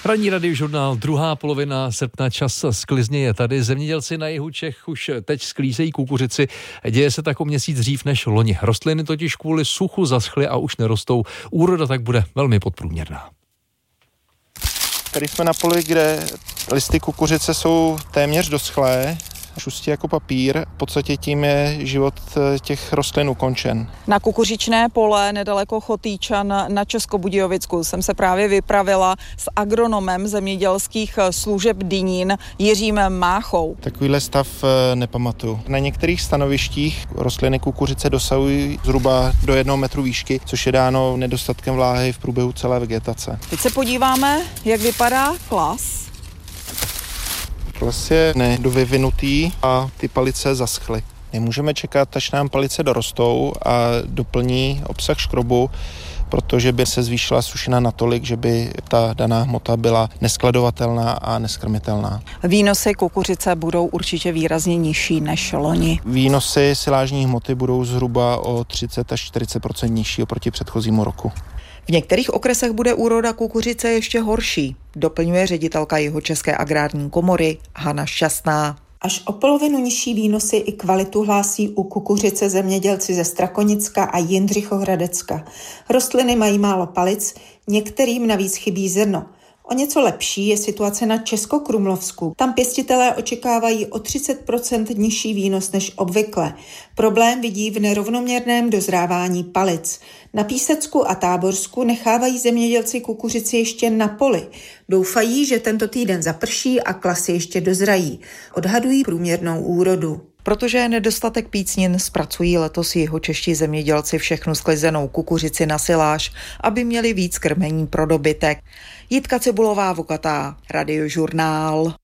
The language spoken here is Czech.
Ranní radiožurnál, druhá polovina srpna, čas sklizně je tady. Zemědělci na jihu Čech už teď sklízejí kukuřici. Děje se tak o měsíc dřív než loni. Rostliny totiž kvůli suchu zaschly a už nerostou. Úroda tak bude velmi podprůměrná. Tady jsme na poli, kde listy kukuřice jsou téměř doschlé, šustí jako papír. V podstatě tím je život těch rostlin ukončen. Na kukuřičné pole nedaleko Chotýčan na Českobudějovicku jsem se právě vypravila s agronomem zemědělských služeb Dynín Jiřím Máchou. Takovýhle stav nepamatuju. Na některých stanovištích rostliny kukuřice dosahují zhruba do 1 metru výšky, což je dáno nedostatkem vláhy v průběhu celé vegetace. Teď se podíváme, jak vypadá klas. Klas je nedovyvinutý a ty palice zaschly. Nemůžeme čekat, až nám palice dorostou a doplní obsah škrobu, protože by se zvýšila sušina natolik, že by ta daná hmota byla neskladovatelná a neskrmitelná. Výnosy kukuřice budou určitě výrazně nižší než loni. Výnosy silážní hmoty budou zhruba o 30 až 40% nižší oproti předchozímu roku. V některých okresech bude úroda kukuřice ještě horší, doplňuje ředitelka Jihočeské agrární komory Hana Šťastná. Až o polovinu nižší výnosy i kvalitu hlásí u kukuřice zemědělci ze Strakonicka a Jindřichohradecka. Rostliny mají málo palic, některým navíc chybí zrno. O něco lepší je situace na Českokrumlovsku. Tam pěstitelé očekávají o 30% nižší výnos než obvykle. Problém vidí v nerovnoměrném dozrávání palic. Na Písecku a Táborsku nechávají zemědělci kukuřici ještě na poli. Doufají, že tento týden zaprší a klasy ještě dozrají. Odhadují průměrnou úrodu. Protože je nedostatek pícnin, zpracují letos jihočeští zemědělci všechnu sklizenou kukuřici na siláž, aby měli víc krmení pro dobytek. Jitka Cibulová-Vukatá, Radiožurnál.